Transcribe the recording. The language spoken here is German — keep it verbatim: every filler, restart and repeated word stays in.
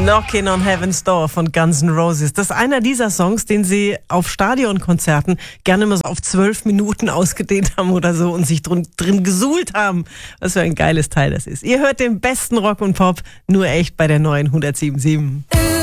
Knockin' on Heaven's Door von Guns N' Roses. Das ist einer dieser Songs, den sie auf Stadionkonzerten gerne mal so auf zwölf Minuten ausgedehnt haben oder so und sich drin, drin gesuhlt haben. Was für ein geiles Teil das ist. Ihr hört den besten Rock und Pop nur echt bei der neuen hundertsieben Komma sieben.